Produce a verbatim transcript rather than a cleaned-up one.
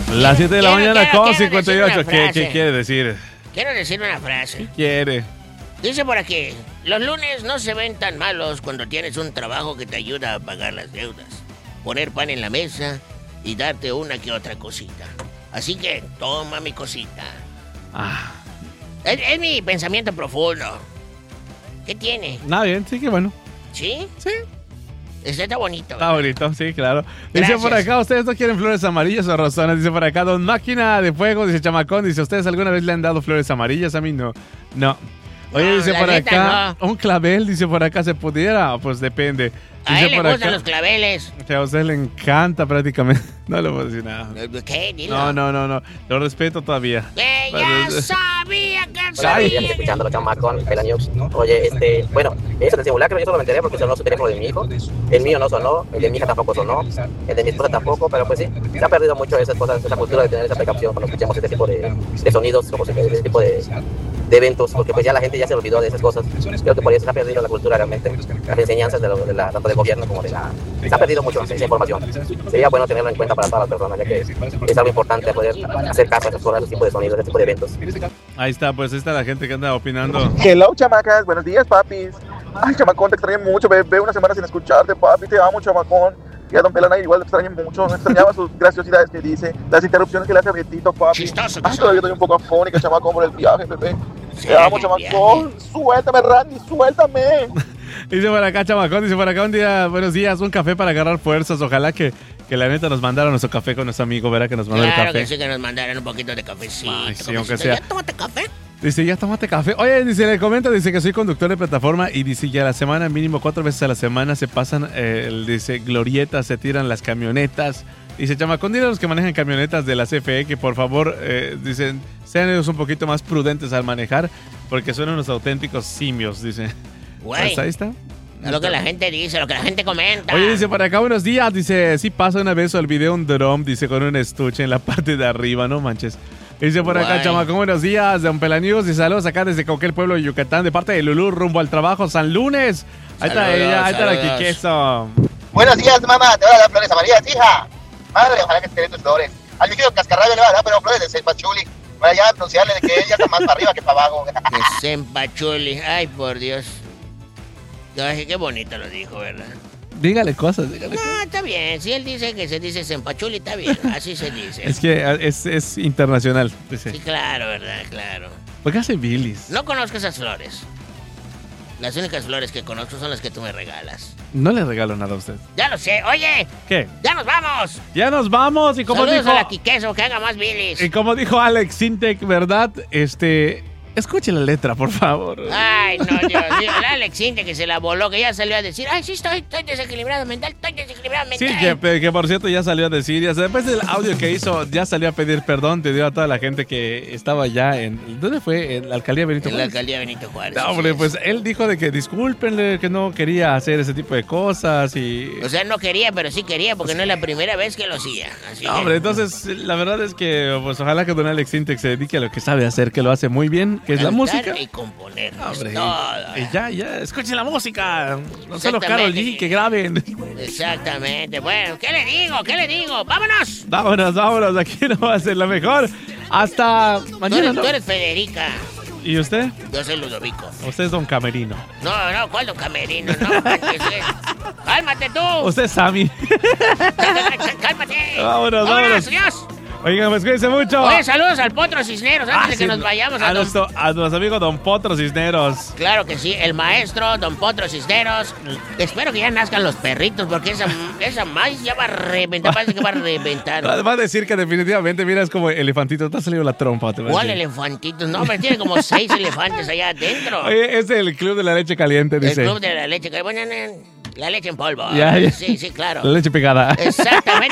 Las siete de la quiero, mañana quiero, con quiero cincuenta y ocho. decir una ¿Qué, frase. ¿Qué quiere decir? Quiero decir una frase. ¿Qué quiere? Dice por aquí, los lunes no se ven tan malos cuando tienes un trabajo que te ayuda a pagar las deudas, poner pan en la mesa y darte una que otra cosita. Así que toma mi cosita. Ah. Es, es mi pensamiento profundo. ¿Qué tiene? Nada bien, sí, que bueno. ¿Sí? Sí. Este está bonito. Está bonito, sí, claro. Dice Gracias. por acá, ¿ustedes no quieren flores amarillas o rosonas? Dice por acá, Don Máquina de Fuego, dice Chamacón, dice, ¿ustedes alguna vez le han dado flores amarillas? A mí no. No. Oye, No, dice la por neta, acá, un clavel, dice por acá, ¿se pudiera? Pues depende. A Dice él le por gustan acá, los claveles. que a usted le encanta prácticamente. No le puedo decir nada. ¿Qué? Dilo. No, no, no, no. Lo respeto todavía. Que ya sabía que Hola, sabía. estoy escuchando los chamacón, Pela News. Oye, este, bueno, eso del simulacro yo solo me enteré porque sonó su teléfono de mi hijo. El mío no sonó, el de mi hija tampoco sonó, el de mi esposa tampoco, pero pues sí, se ha perdido mucho esas cosas, esa cultura de tener esa precaución cuando escuchamos este tipo de, de sonidos, como se, este tipo de, de eventos, porque pues ya la gente ya se olvidó de esas cosas. Creo que por eso se ha perdido la cultura realmente, las enseñanzas de, lo, de la, tanto del gobierno como de la... Se ha perdido mucho esa información. Sería bueno tenerlo en cuenta para todas las personas, ya que es algo importante poder hacer caso a esas cosas, ese tipo de sonidos, ese tipo de eventos. Ahí está, pues ahí está la gente que anda opinando. Hello, chamacas. Buenos días, papis. Ay, chamacón, te extrañé mucho. Ve, ve una semana sin escucharte, papi. Te amo, chamacón. Y a Don Pelana igual te extrañé mucho. Me extrañaba sus graciosidades que dice, las interrupciones que le hace a Betito, papi. Chistoso que Ay, soy. todavía estoy un poco afónica, chamacón, por el viaje, bebé. Sí, Te amo, el chamacón. Suéltame, Randy, suéltame. Dice por acá, Chamacón, dice por acá un día, buenos días, un café para agarrar fuerzas. Ojalá que, que la neta nos mandara nuestro café con nuestro amigo, verá que nos mandó Claro el café. que sí, que nos mandaran un poquito de cafecito. Ay, sí, cafecito. aunque sea. ¿Ya tómate café? Dice, ya tómate café. Oye, dice, le comenta, dice que soy conductor de plataforma y dice, ya a la semana, mínimo cuatro veces a la semana se pasan, eh, el- dice, glorietas, se tiran las camionetas. Dice, Chamacón, dile a los que manejan camionetas de la C F E que por favor, eh, dicen, sean ellos un poquito más prudentes al manejar porque son unos auténticos simios, dice. Güey, Pues ahí está. es lo que la gente dice, lo que la gente comenta. Oye, dice por acá, buenos días. Dice, sí pasa una vez olvidé un drum, dice, con un estuche en la parte de arriba, no manches. Dice por acá, Guay. Chamacón, buenos días, Don Pelanius. Y saludos acá desde Coquel, pueblo de Yucatán, de parte de Lulú, rumbo al trabajo, San Lunes. Ahí está Saludos, ella, ahí está la saludos. Quiqueso. Buenos días, mamá. Te voy a dar flores amarillas, hija. Madre, ojalá que te den tus flores. Al mi querido Cascarrabia le va a dar, pero flores de Sempachuli. Para ya anunciarle de que ella está más para arriba que para abajo. De Sempachuli. Ay, por Dios. Ay, qué bonito lo dijo, ¿verdad? Dígale cosas, dígale cosas. No, está bien. Si él dice que se dice Sempachuli, está bien. Así se dice. Es que eh, es, es internacional, dice. Sí, claro, ¿verdad? Claro. ¿Por qué hace bilis? No conozco esas flores. Las únicas flores que conozco son las que tú me regalas. No le regalo nada a usted. Ya lo sé. Oye, ¿Qué? ya nos vamos. Ya nos vamos y como Saludos dijo... a la Quiqueso, que haga más bilis. Y como dijo Alex Sintek, ¿verdad? Este... Escuche la letra, por favor. Ay, no, Dios mío. El Alex Inte que se la voló, que ya salió a decir, ay, sí, estoy, estoy desequilibrado mental, estoy desequilibrado Sí, mental. que, que por cierto ya salió a decir, ya, después del audio que hizo, ya salió a pedir perdón, te dio a toda la gente que estaba ya en... ¿Dónde fue? En la alcaldía Benito En la Juárez. alcaldía Benito Juárez. No, así hombre, es. pues él dijo de que discúlpenle, que no quería hacer ese tipo de cosas y... O sea, no quería, pero sí quería, porque no es la primera vez que lo hacía. Así No, que- hombre, entonces la verdad es que pues ojalá que don Alex Sintek se dedique a lo que sabe hacer, que lo hace muy bien, que es la cantar música. y componer. es Hombre, todo. y, y ya, ya, escuchen la música. No solo Exactamente. Karol G, que graben. Exactamente. Bueno, ¿qué le digo? ¿Qué le digo? ¡Vámonos! Vámonos, vámonos, aquí no va a ser la mejor. Hasta Tú mañana, eres, ¿no? tú eres Federica. ¿Y usted? Yo soy Ludovico. Usted es don Camerino. No, no, ¿cuál don Camerino? No, manches, eh. ¡Cálmate tú! Usted es Sammy. ¡Cálmate! Vámonos, vámonos. ¡Adiós! Oigan, pues cuídense mucho. Oye, saludos al Potro Cisneros antes Ah, de que sí, nos vayamos a, a don... nuestro, a nuestro amigo don Potro Cisneros. Claro que sí, el maestro Don Potro Cisneros. Espero que ya nazcan los perritos, porque esa, esa maíz ya va a reventar, parece que va a reventar. Va a decir que definitivamente, mira, es como elefantito. Te ha salido la trompa. Te va a ¿Cuál decir. elefantito? No, hombre, tiene como seis elefantes allá adentro. Oye, es el club de la leche caliente, El dice. club de la leche, que bueno, la leche en polvo. Ya, ya. Sí, sí, claro. La leche pegada. Exactamente.